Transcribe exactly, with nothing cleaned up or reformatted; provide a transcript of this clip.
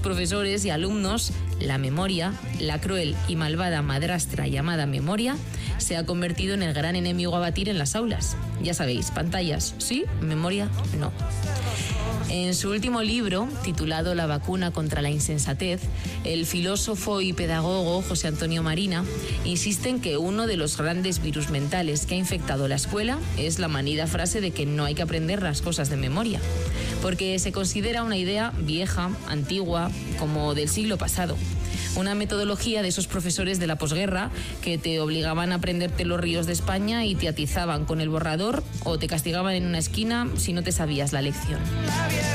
profesores y alumnos, la memoria, la cruel y malvada madrastra llamada memoria, se ha convertido en el gran enemigo a batir en las aulas. Ya sabéis, pantallas sí, memoria no. En su último libro, titulado La vacuna contra la insensatez, el filósofo y pedagogo José Antonio Marina insiste en que uno de los grandes virus mentales que ha infectado la escuela es la manida frase de que no hay que aprender las cosas de memoria, porque se considera una idea vieja, antigua, como del siglo pasado. Una metodología de esos profesores de la posguerra que te obligaban a aprenderte los ríos de España y te atizaban con el borrador o te castigaban en una esquina si no te sabías la lección.